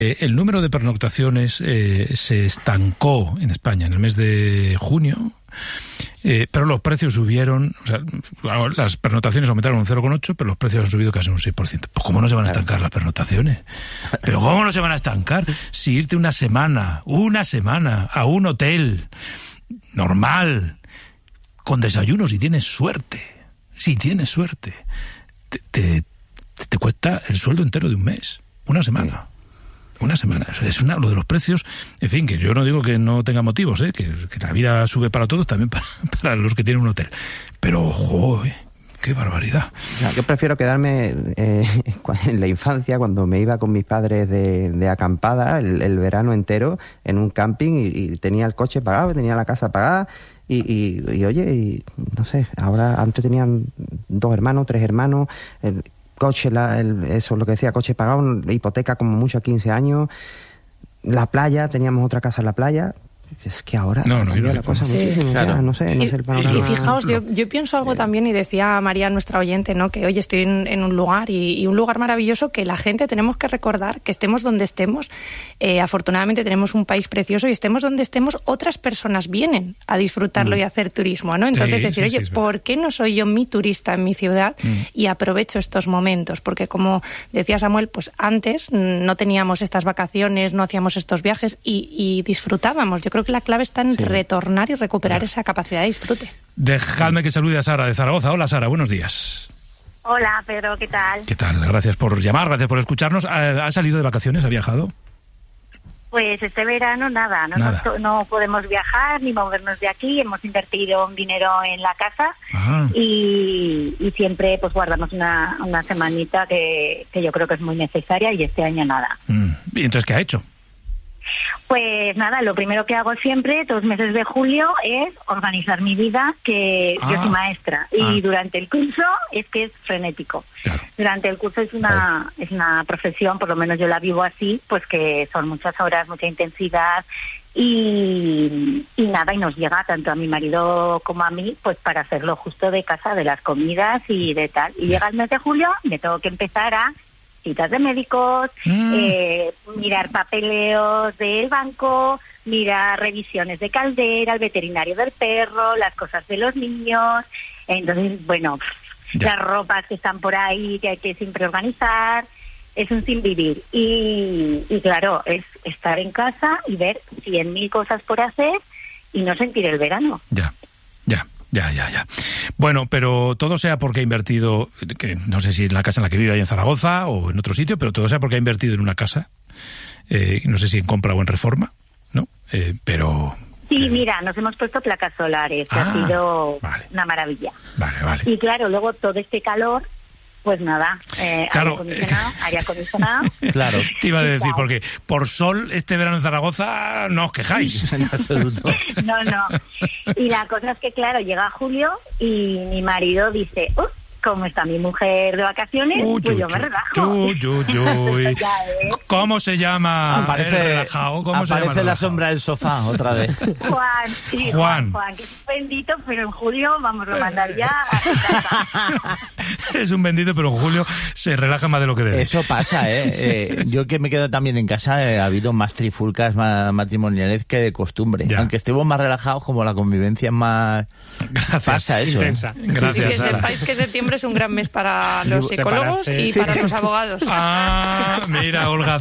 El número de pernoctaciones se estancó en España en el mes de junio, pero los precios subieron, o sea, las pernoctaciones aumentaron un 0,8, pero los precios han subido casi un 6%. Pues ¿cómo no se van a estancar las pernoctaciones? ¿Pero cómo no se van a estancar? Si irte una semana a un hotel normal, con desayuno, si tienes suerte, te cuesta el sueldo entero de un mes, una semana. Es lo de los precios, en fin, que yo no digo que no tenga motivos, que la vida sube para todos, también para los que tienen un hotel. Pero, joder, qué barbaridad. Yo prefiero quedarme en la infancia, cuando me iba con mis padres de acampada, el verano entero, en un camping, y tenía el coche pagado, tenía la casa pagada, y oye, no sé, ahora antes tenían 2 hermanos, 3 hermanos, coche, eso es lo que decía, coche pagado, hipoteca como mucho a 15 años, la playa, teníamos otra casa en la playa. Es que ahora la cosa muchísimo, claro. No sé el panorama. Y fijaos, yo pienso algo también, y decía María, nuestra oyente, ¿no?, que hoy estoy en un lugar, y un lugar maravilloso, que la gente tenemos que recordar que estemos donde estemos, afortunadamente tenemos un país precioso, y estemos donde estemos, otras personas vienen a disfrutarlo y a hacer turismo, ¿no? Entonces decir, ¿por qué no soy yo mi turista en mi ciudad y aprovecho estos momentos? Porque, como decía Samuel, pues antes no teníamos estas vacaciones, no hacíamos estos viajes y disfrutábamos. Yo creo que la clave está en retornar y recuperar esa capacidad de disfrute. Dejadme que salude a Sara de Zaragoza. Hola, Sara, buenos días. Hola, Pedro, ¿qué tal? ¿Qué tal? Gracias por llamar, gracias por escucharnos. ¿Ha salido de vacaciones? ¿Ha viajado? Pues este verano nada. No podemos viajar ni movernos de aquí. Hemos invertido un dinero en la casa y siempre pues guardamos una semanita que yo creo que es muy necesaria, y este año nada. ¿Y entonces qué ha hecho? Pues nada, lo primero que hago siempre, todos los meses de julio, es organizar mi vida, que yo soy maestra, y durante el curso es que es frenético. Claro. Durante el curso es una profesión, por lo menos yo la vivo así, pues que son muchas horas, mucha intensidad, y nada, y nos llega tanto a mi marido como a mí, pues para hacerlo justo de casa, de las comidas y de tal. Y llega el mes de julio, me tengo que empezar a citas de médicos, mirar papeleos del banco, mirar revisiones de caldera, el veterinario del perro, las cosas de los niños. Entonces, bueno, las ropas que están por ahí que hay que siempre organizar. Es un sinvivir. Y claro, es estar en casa y ver 100.000 cosas por hacer y no sentir el verano. Ya. Bueno, pero todo sea porque ha invertido, que no sé si es la casa en la que vive ahí en Zaragoza o en otro sitio, pero todo sea porque ha invertido en una casa, no sé si en compra o en reforma, ¿no? Pero... Sí, mira, nos hemos puesto placas solares, que ha sido una maravilla. Vale. Y claro, luego todo este calor... Pues nada, claro, aire acondicionado. Claro, te iba a decir, porque por sol este verano en Zaragoza no os quejáis. En absoluto. No. Y la cosa es que, claro, llega julio y mi marido dice, como está mi mujer de vacaciones, pues yo me relajo. ¿Cómo se llama? Aparece la sombra del sofá otra vez. Juan, que es un bendito, pero en julio vamos a mandar ya a su casa. Es un bendito, pero en julio se relaja más de lo que debe. Eso pasa, yo que me quedo también en casa, ha habido más trifulcas matrimoniales que de costumbre. Ya. Aunque estemos más relajados, como la convivencia es más... Gracias. Pasa eso. Intensa. Gracias, y que sepáis que septiembre es un gran mes para los psicólogos y para los abogados. Mira, Olga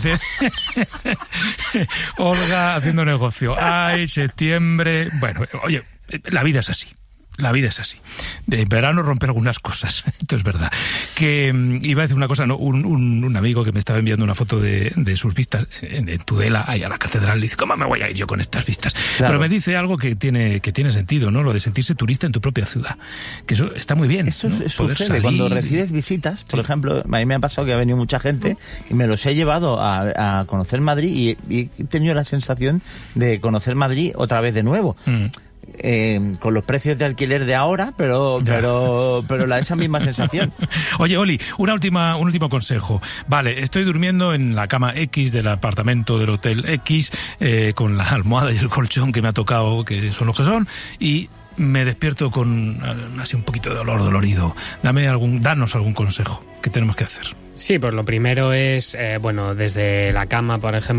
haciendo negocio. Ay, septiembre. Bueno, oye, la vida es así. De verano rompe algunas cosas, esto es verdad. Que iba a decir una cosa, ¿no? Un amigo que me estaba enviando una foto de sus vistas en Tudela, ahí a la catedral, dice, ¿cómo me voy a ir yo con estas vistas? Claro. Pero me dice algo que tiene sentido, ¿no? Lo de sentirse turista en tu propia ciudad. Que eso está muy bien. Eso, ¿no? Poder sucede cuando recibes visitas. Por ejemplo, a mí me ha pasado que ha venido mucha gente y me los he llevado a conocer Madrid y he tenido la sensación de conocer Madrid otra vez de nuevo. Con los precios de alquiler de ahora, pero esa misma sensación. Oye, Oli, un último consejo. Vale, estoy durmiendo en la cama X del apartamento del hotel X, con la almohada y el colchón que me ha tocado, que son los que son, y me despierto con así un poquito de dolor, dolorido. Danos algún consejo. ¿Qué tenemos que hacer? Sí, pues lo primero es, desde la cama, por ejemplo,